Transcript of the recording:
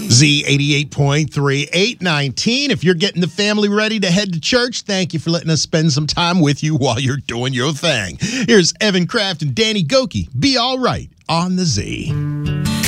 Z88.3, 819. If you're getting the family ready to head to church, thank you for letting us spend some time with you while you're doing your thing. Here's Evan Kraft and Danny Gokey. Be all right on the Z.